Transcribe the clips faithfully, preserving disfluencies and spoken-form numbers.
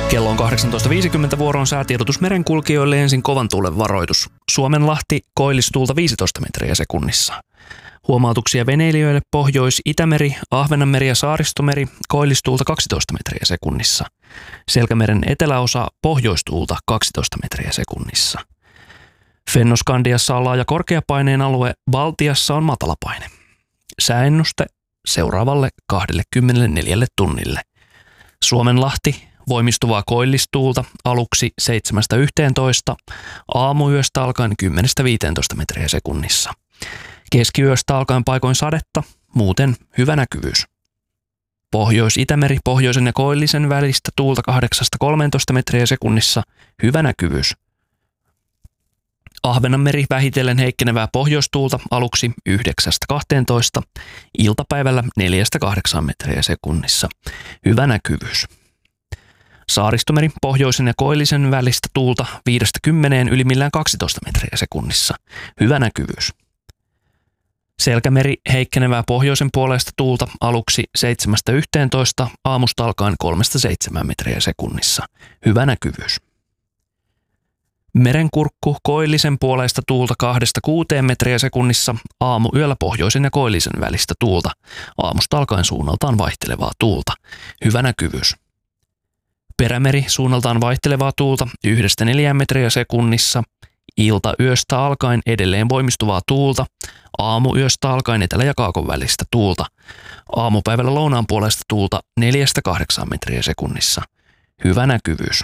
Kello on kahdeksantoista viisikymmentä, vuoroon säätiedotus merenkulkijoille, ensin kovan tuulen varoitus. Suomenlahti, koillistuulta viisitoista metriä sekunnissa. Huomautuksia veneilijöille Pohjois-Itämeri, Ahvenanmeri ja Saaristomeri, koillistuulta kaksitoista metriä sekunnissa. Selkämeren eteläosa, pohjoistuulta kaksitoista metriä sekunnissa. Fennoskandiassa on laaja korkeapaineen alue, Baltiassa on matalapaine. Sääennuste seuraavalle kaksikymmentäneljä tunnille. Suomenlahti, voimistuvaa koillistuulta aluksi seitsemästä yhteentoista, aamuyöstä alkaen kymmenestä viiteentoista metriä sekunnissa. Keskiyöstä alkaen paikoin sadetta, muuten hyvä näkyvyys. Pohjois-Itämeri pohjoisen ja koillisen välistä tuulta kahdeksasta kolmeentoista metriä sekunnissa, hyvä näkyvyys. Ahvenanmeri vähitellen heikkenevää pohjoistuulta aluksi yhdeksästä kahteentoista, iltapäivällä neljästä kahdeksaan metriä sekunnissa, hyvä näkyvyys. Saaristomeri pohjoisen ja koillisen välistä tuulta viidestä kymmeneen ylimmillään kaksitoista metriä sekunnissa, hyvä näkyvyys. Selkämeri heikkenevää pohjoisen puolesta tuulta aluksi seitsemästä yhteentoista, aamusta alkaen kolmesta seitsemään metriä sekunnissa, hyvä näkyvyys. Merenkurkku koillisen puolesta tuulta kahdesta kuuteen metriä sekunnissa, aamuyöllä pohjoisen ja koillisen välistä tuulta, aamusta alkaen suunnaltaan vaihtelevaa tuulta, hyvä näkyvyys. Perämeri suunnaltaan vaihtelevaa tuulta yhdestä neljään metriä sekunnissa, iltayöstä alkaen edelleen voimistuvaa tuulta, aamuyöstä alkaen etelä- ja kaakon välistä tuulta, aamupäivällä lounaan puolesta tuulta neljästä kahdeksaan metriä sekunnissa, hyvä näkyvyys.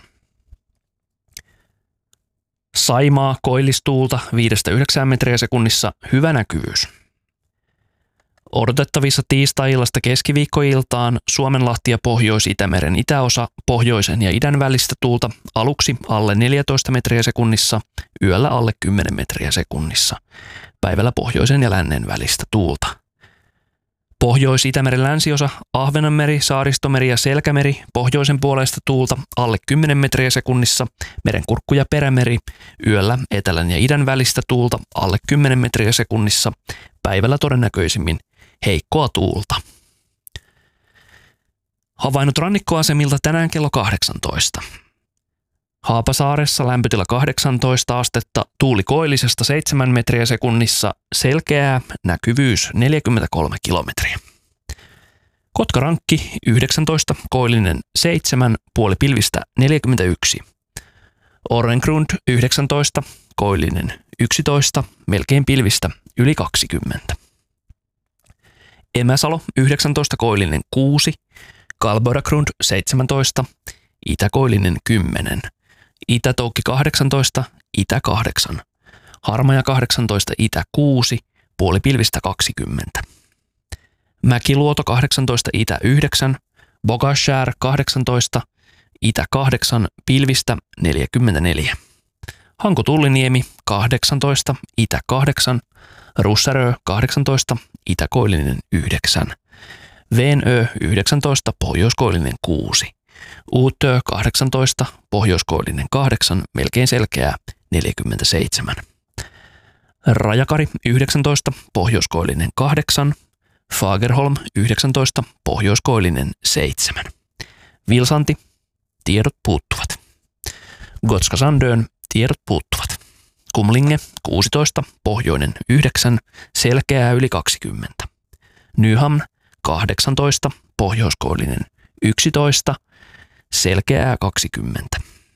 Saimaa koillistuulta viidestä yhdeksään metriä sekunnissa, hyvä näkyvyys. Odotettavissa tiistai-illasta keskiviikkoiltaan Suomenlahti ja Pohjois-Itämeren itäosa pohjoisen ja idän välistä tuulta aluksi alle neljätoista metriä sekunnissa, yöllä alle kymmenen metriä sekunnissa. Päivällä pohjoisen ja lännen välistä tuulta. Pohjois-Itämeren länsiosa, Ahvenanmeri, Saaristomeri ja Selkämeri, pohjoisen puolesta tuulta alle kymmenen metriä sekunnissa, merenkurkku ja perämeri, yöllä etelän ja idän välistä tuulta alle kymmenen metriä sekunnissa, päivällä todennäköisimmin heikkoa tuulta. Havainnot rannikkoasemilta tänään kello kahdeksantoista. Haapasaaressa lämpötila kahdeksantoista astetta, tuuli koillisesta seitsemän metriä sekunnissa, selkeää, näkyvyys neljäkymmentäkolme kilometriä. Kotkarankki yhdeksäntoista, koillinen seitsemän, puoli pilvistä neljäkymmentäyksi. Orrengrund yhdeksäntoista, koillinen yksitoista, melkein pilvistä yli kaksikymmentä. Emäsalo yhdeksäntoista, koillinen kuusi, Kalboragrund seitsemäntoista, itäkoillinen kymmenen. Itä-Toukki kahdeksantoista, itä kahdeksan. Harmaja kahdeksantoista, itä kuusi, puoli pilvistä kaksikymmentä. Mäkiluoto kahdeksantoista, itä yhdeksän. Bogashär kahdeksantoista, itä kahdeksan, pilvistä neljäkymmentäneljä. Hanko-Tulliniemi kahdeksantoista, itä kahdeksan. Russärö kahdeksantoista, itäkoillinen yhdeksän. Veenö yhdeksäntoista, pohjoiskoillinen kuusi. Uutö kahdeksantoista, pohjoiskoillinen kahdeksan, melkein selkeää neljäkymmentäseitsemän. Rajakari yhdeksäntoista, pohjoiskoillinen kahdeksan. Fagerholm yhdeksäntoista, pohjoiskoillinen seitsemän. Vilsanti, tiedot puuttuvat. Gotska Sandön, tiedot puuttuvat. Kumlinge kuusitoista, pohjoinen yhdeksän, selkeää yli kaksikymmentä. Nyhamn kahdeksantoista, pohjoiskoillinen yksitoista, selkeää kaksikymmentä.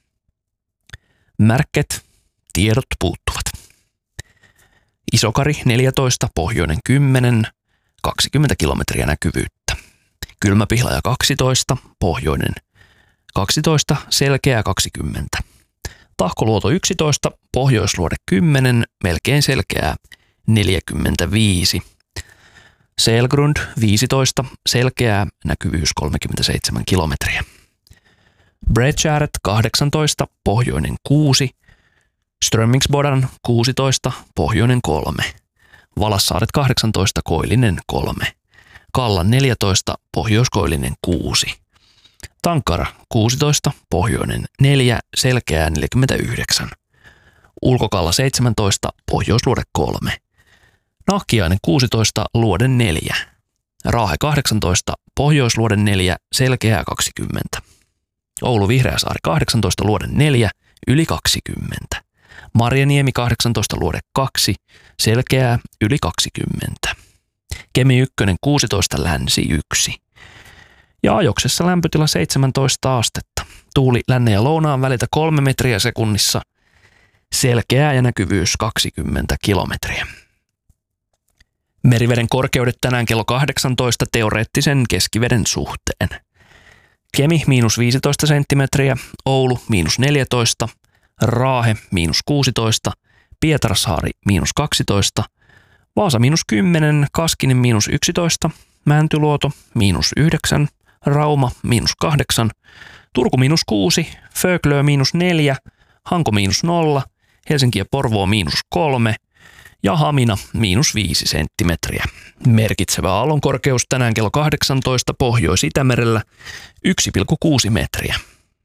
Märket, tiedot puuttuvat. Isokari neljätoista, pohjoinen kymmenen, kaksikymmentä kilometriä näkyvyyttä. Kylmäpihlaja kaksitoista, pohjoinen kaksitoista, selkeää kaksikymmentä. Tahkoluoto yksitoista, pohjoisluode kymmenen, melkein selkeää neljäkymmentäviisi. Selgrund viisitoista, selkeää näkyvyys kolmekymmentäseitsemän kilometriä. Bredskäret kahdeksantoista, pohjoinen kuusi. Strömmingsbodan kuusitoista, pohjoinen kolme. Valassaaret kahdeksantoista, koillinen kolme. Kallan neljätoista, pohjoiskoillinen kuusi. Tankara kuusitoista, pohjoinen neljä, selkeää neljäkymmentäyhdeksän. Ulkokalla seitsemäntoista, pohjoisluode kolme. Nahkiainen kuusitoista, luode neljä. Raahe kahdeksantoista, pohjoisluode neljä, selkeää kaksikymmentä. Oulu Vihreäsaari kahdeksantoista, luode neljä, yli kaksikymmentä. Marjaniemi kahdeksantoista, luode kaksi, Selkeää yli kaksikymmentä. Kemi yksi kuusitoista, länsi yksi. Ja Ajoksessa lämpötila seitsemäntoista astetta. Tuuli lännen ja lounaan väliltä kolme metriä sekunnissa. Selkeää ja näkyvyys kaksikymmentä kilometriä. Meriveden korkeudet tänään kello kahdeksantoista teoreettisen keskiveden suhteen. Kemi miinus viisitoista senttimetriä, Oulu miinus neljätoista, Raahe miinus kuusitoista, Pietarsaari miinus kaksitoista, Vaasa miinus kymmenen, Kaskinen miinus yksitoista, Mäntyluoto miinus yhdeksän, Rauma miinus kahdeksan, Turku miinus kuusi, Föglö miinus neljä, Hanko miinus nolla, Helsinki ja Porvoo miinus kolme ja Hamina miinus viisi senttimetriä. Merkitsevä aallonkorkeus tänään kello kahdeksantoista Pohjois-Itämerellä yksi pilkku kuusi metriä.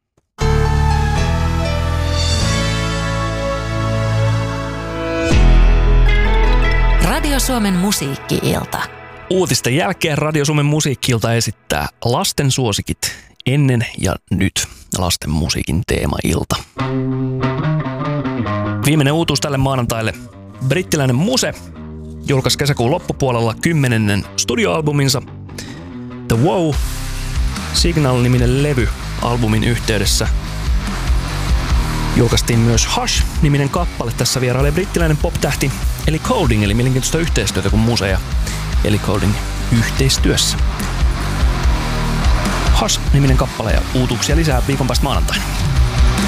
Radio Suomen musiikki-ilta. Uutisten jälkeen Radio Suomen musiikki-ilta esittää lasten suosikit ennen ja nyt. Lasten musiikin teema-ilta. Viimeinen uutuus tälle maanantaille. Brittiläinen Muse julkaisi kesäkuun loppupuolella kymmenennen studioalbuminsa The Wow, Signal-niminen levy albumin yhteydessä. Julkaistiin myös Hush-niminen kappale. Tässä vierailee brittiläinen pop-tähti Ellie Goulding, eli mielenkiintoista yhteistyötä kuin Muse ja Ellie Goulding yhteistyössä. Hush-niminen kappale ja uutuuksia lisää viikon päästä maanantaina.